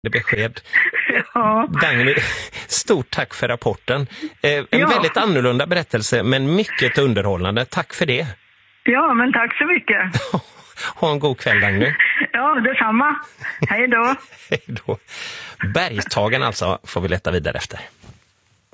besked. Ja. Dagny, stort tack för rapporten. En väldigt annorlunda berättelse, men mycket underhållande. Tack för det. Ja, men tack så mycket. Ha en god kväll, Dagny. Ja, detsamma. Hej då. Hej då. Bergtagen alltså får vi leta vidare efter.